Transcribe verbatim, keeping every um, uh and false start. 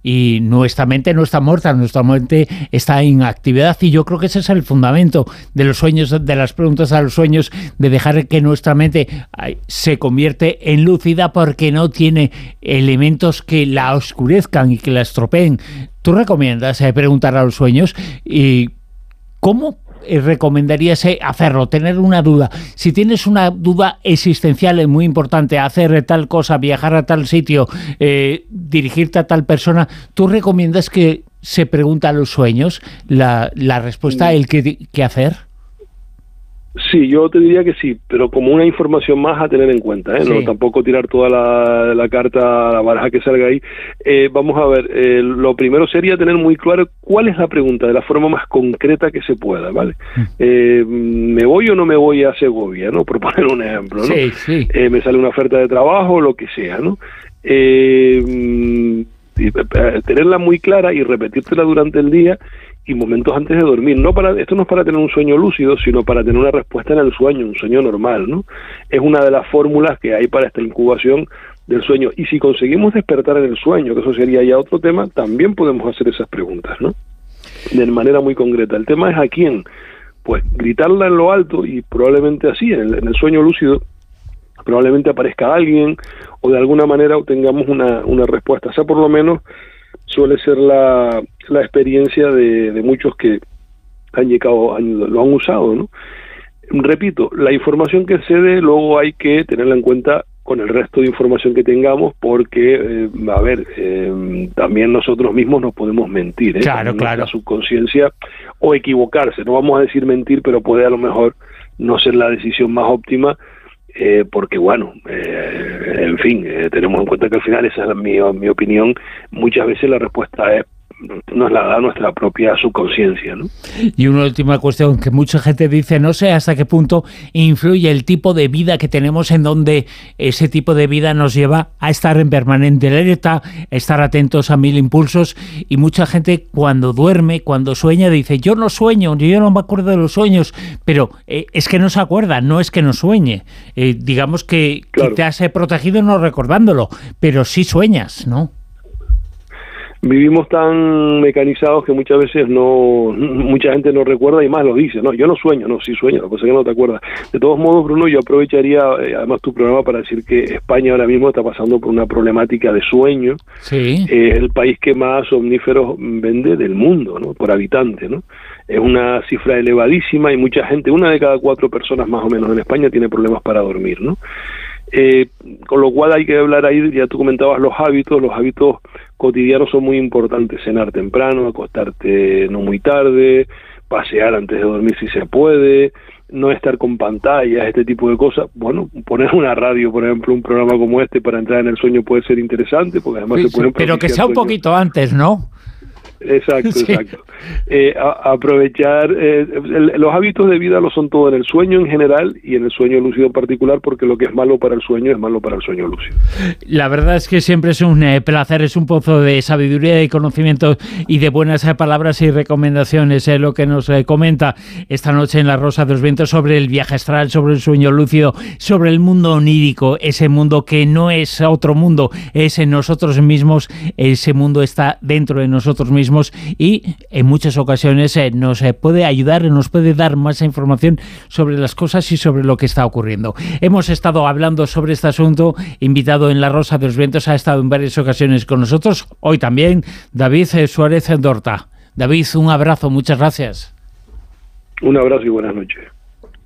y nuestra mente no está muerta, nuestra mente está en actividad, y yo creo que ese es el fundamento de los sueños, de las preguntas a los sueños, de dejar que nuestra mente ay, se convierte en lúcida porque no tiene elementos que la oscurezcan y que la estropeen. ¿Tú recomiendas eh, preguntar a los sueños? ¿Y cómo recomendarías hacerlo? Tener una duda. Si tienes una duda existencial muy importante, hacer tal cosa, viajar a tal sitio, eh, dirigirte a tal persona, ¿tú recomiendas que se pregunte a los sueños la, la respuesta, el qué, qué hacer? Sí, yo te diría que sí, pero como una información más a tener en cuenta, ¿eh? Sí. No, tampoco tirar toda la, la carta, la baraja que salga ahí. Eh, vamos a ver, eh, lo primero sería tener muy claro cuál es la pregunta, de la forma más concreta que se pueda, ¿vale? Mm. Eh, ¿me voy o no me voy a Segovia, no? Por poner un ejemplo, ¿no? Sí, sí. Eh, me sale una oferta de trabajo, lo que sea, ¿no? Eh, tenerla muy clara y repetírtela durante el día y momentos antes de dormir. No para, esto no es para tener un sueño lúcido, sino para tener una respuesta en el sueño, un sueño normal, ¿no? Es una de las fórmulas que hay para esta incubación del sueño. Y si conseguimos despertar en el sueño, que eso sería ya otro tema, también podemos hacer esas preguntas, ¿no? De manera muy concreta. El tema es a quién. Pues gritarla en lo alto y probablemente así, en el, en el sueño lúcido, probablemente aparezca alguien o de alguna manera obtengamos una, una respuesta. O sea, por lo menos suele ser la, la experiencia de, de muchos que han llegado, han, lo han usado, ¿no? Repito, la información que se dé luego hay que tenerla en cuenta con el resto de información que tengamos, porque, eh, a ver, eh, también nosotros mismos nos podemos mentir, ¿eh? Claro, claro. La subconsciencia, o equivocarse, no vamos a decir mentir, pero puede a lo mejor no ser la decisión más óptima, Eh, porque bueno, eh, en fin, eh, tenemos en cuenta que al final, esa es mi, mi opinión, muchas veces la respuesta es, nos la da nuestra propia subconsciencia, ¿no? Y una última cuestión que mucha gente dice, no sé hasta qué punto influye el tipo de vida que tenemos, en donde ese tipo de vida nos lleva a estar en permanente alerta, estar atentos a mil impulsos, y mucha gente cuando duerme, cuando sueña, dice, yo no sueño, yo no me acuerdo de los sueños, pero eh, es que no se acuerda, no es que no sueñe, eh, digamos que, claro, que te has protegido no recordándolo, pero sí sueñas, ¿no? Vivimos tan mecanizados que muchas veces no, mucha gente no recuerda y más lo dice, no, yo no sueño, no, sí sueño, lo que pasa es que no te acuerdas. De todos modos, Bruno, yo aprovecharía eh, además tu programa para decir que España ahora mismo está pasando por una problemática de sueño. Sí. Eh, es el país que más somníferos vende del mundo, ¿no? Por habitante, ¿no? Es una cifra elevadísima y mucha gente, una de cada cuatro personas más o menos en España tiene problemas para dormir, ¿no? Eh, con lo cual hay que hablar ahí, ya tú comentabas los hábitos, los hábitos cotidianos son muy importantes: cenar temprano, acostarte no muy tarde, pasear antes de dormir si se puede, no estar con pantallas, este tipo de cosas. Bueno, poner una radio, por ejemplo, un programa como este para entrar en el sueño puede ser interesante, porque además sí, se pueden sí, pero que sea un sueños. poquito antes, ¿no? Exacto, sí. exacto. Eh, a, aprovechar, eh, el, los hábitos de vida lo son todo en el sueño en general y en el sueño lúcido en particular, porque lo que es malo para el sueño es malo para el sueño lúcido. La verdad es que siempre es un eh, placer, es un pozo de sabiduría y conocimiento y de buenas eh, palabras y recomendaciones, eh, lo que nos eh, comenta esta noche en La Rosa de los Vientos sobre el viaje astral, sobre el sueño lúcido, sobre el mundo onírico, ese mundo que no es otro mundo, es en nosotros mismos, ese mundo está dentro de nosotros mismos, y en muchas ocasiones eh, nos eh, puede ayudar, nos puede dar más información sobre las cosas y sobre lo que está ocurriendo. Hemos estado hablando sobre este asunto, invitado en La Rosa de los Vientos, ha estado en varias ocasiones con nosotros, hoy también David eh, Suárez Dorta. David, un abrazo, muchas gracias. Un abrazo y buenas noches.